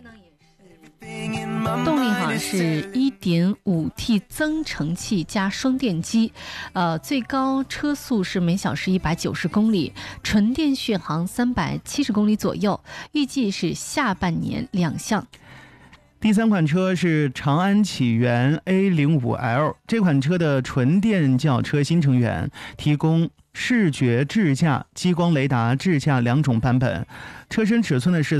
动力好像是 1.5T 增程器加双电机，最高车速是每小时190公里，纯电续航370公里左右，预计是下半年亮相。 第三款车是长安启源 A05L， 这款车的纯电轿车新成员，提供视觉智驾、激光雷达智驾两种版本，车身尺寸呢是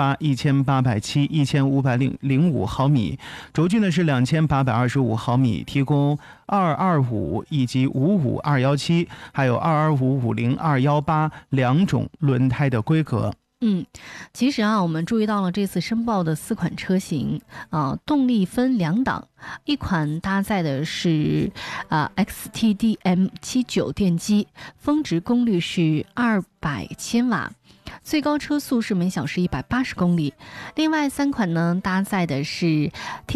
4800、1870、1505毫米，轴距呢是2825毫米，提供225以及55217，还有225、50218两种轮胎的规格。 其实我们注意到了这次申报的4款车型动力分2档，一款搭载的是XTDM79 电机，峰值功率是200千瓦，最高车速是每小时180公里。另外3款呢，搭载的是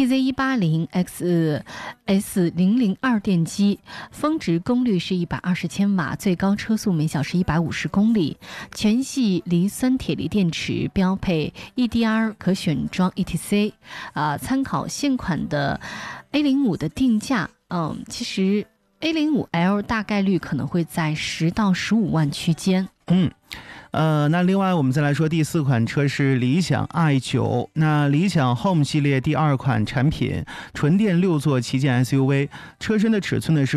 TZ180XS002 电机，峰值功率是120千瓦，最高车速每小时150公里，全系磷酸铁锂电池，标配 EDR 可选装 ETC。参考现款的 A05 的定价，其实 A05L 大概率可能会在10到15万区间。 那另外我们再来说第4款车是理想 i9， 那理想 Home 系列第2款产品，纯电6座旗舰 SUV， 车身的尺寸呢是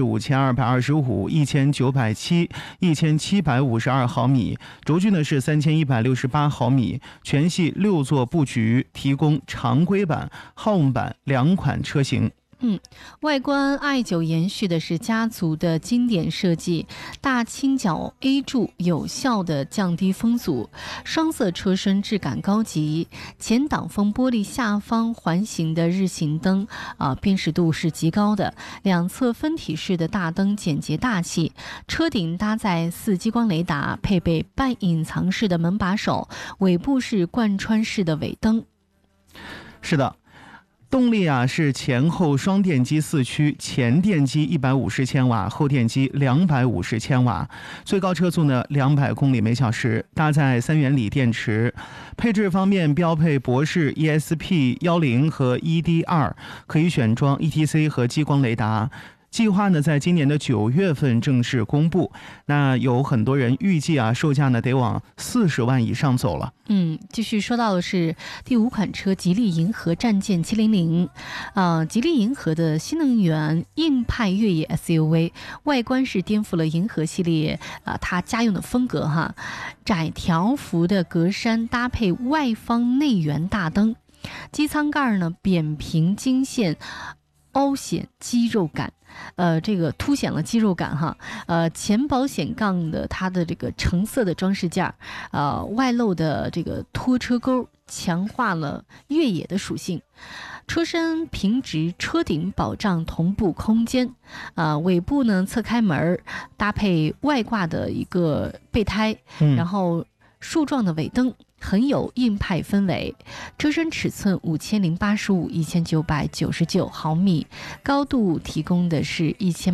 5225、1907、1752毫米，轴距呢是3168毫米，全系6座布局，提供常规版、Home 版2款车型。 外观 i9 延续的是家族的经典设计，大倾角 A 柱有效的降低风阻，双色车身质感高级，前挡风玻璃下方环形的日行灯辨识度是极高的，两侧分体式的大灯简洁大气，车顶搭载4激光雷达，配备半隐藏式的门把手，尾部是贯穿式的尾灯。 是的，动力是前后双电机4驱，前电机150千瓦，后电机250千瓦，最高车速呢200公里每小时，搭载3元锂电池。配置方面标配博世 ESP10 和 ED2， 可以选装 ETC 和激光雷达。计划呢在今年的9月份正式公布，那有很多人预计售价呢得往40万以上走了。 继续说到的是第5款车吉利银河战舰700，吉利银河的新能源硬派越野 SUV， 外观是颠覆了银河系列它家用的风格窄条幅的格栅搭配外方内圆大灯，机舱盖呢扁平经线，凹显肌肉感，这个凸显了肌肉感前保险杠的它的这个橙色的装饰件，外露的这个拖车钩，强化了越野的属性。车身平直，车顶保障同步空间，尾部呢侧开门，搭配外挂的一个备胎，然后竖状的尾灯，很有硬派氛围。车身尺寸5085、1999毫米，高度提供的是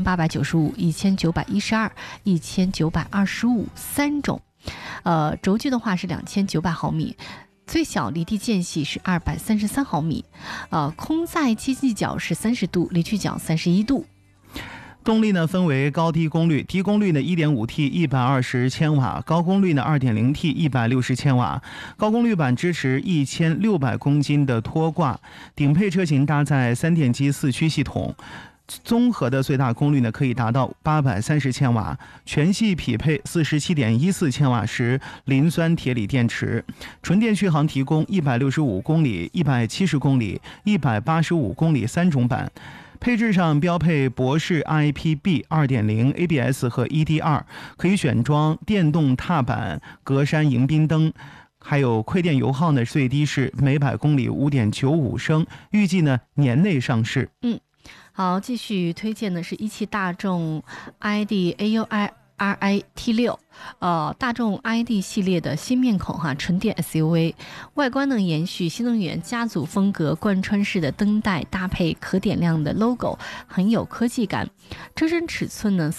1895、1912、1925三种，轴距的话是2900毫米。最小离地间隙是233毫米，空载接地角是30度，离去角31度。 动力呢分为高低功率，低功率呢 1.5T 120千瓦，高功率呢 2.0T 160千瓦。高功率版支持1600公斤的拖挂，顶配车型搭载3电机4驱系统，综合的最大功率呢可以达到830千瓦，全系匹配 47.14千瓦时磷酸铁锂电池，纯电续航提供165公里、170公里、185公里3种版。配置上标配博世 IPB 2.0 ABS 和 ED2， 可以选装电动踏板、格栅迎宾灯，还有馈电油耗呢最低是每百公里 5.95升，预计呢年内上市。 好，继续推荐的是一汽大众 ID.AUI RI T6，大众 ID 系列的新面孔纯电 SUV， 外观呢延续新能源家族风格，贯穿式的灯带搭配可点亮的 logo， 很有科技感。车身尺寸呢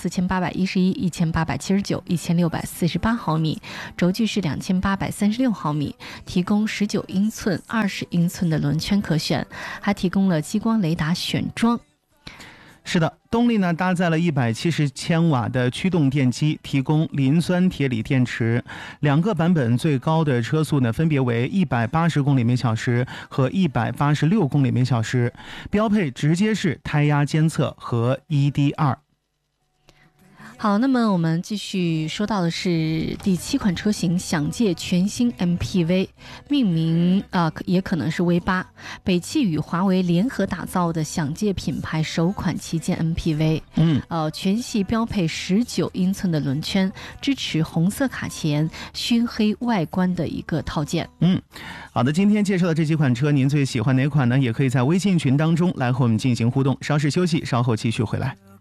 4811、1879、1648毫米，轴距是2836毫米，提供19英寸、20英寸的轮圈可选，还提供了激光雷达选装。 是的，动力呢搭载了170千瓦的驱动电机，提供磷酸铁锂电池。两个版本最高的车速呢分别为180公里每小时和186公里每小时，标配直接式胎压监测和 ED2。 好，那么我们继续说到的是第7款车型享界全新 MPV， 命名也可能是 V8， 北汽与华为联合打造的享界品牌首款旗舰 MPV。全系标配19英寸的轮圈，支持红色卡钳、熏黑外观的一个套件。 好的，今天介绍的这几款车，您最喜欢哪款呢？也可以在微信群当中来和我们进行互动。稍事休息，稍后继续回来。